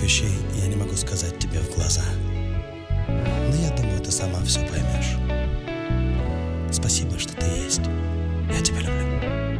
вещей я не могу сказать тебе в глаза. Но я думаю, ты сама все поймешь. Спасибо, что ты есть. Я тебя люблю.